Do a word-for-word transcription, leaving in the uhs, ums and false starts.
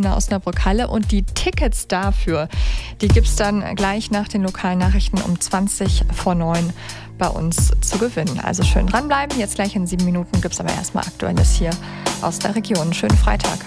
in der Osnabrück-Halle. Und die Tickets dafür, die gibt es dann gleich nach den lokalen Nachrichten um zwanzig vor neun bei uns zu gewinnen. Also schön dranbleiben. Jetzt gleich in sieben Minuten gibt es aber erstmal Aktuelles hier aus der Region. Schönen Freitag.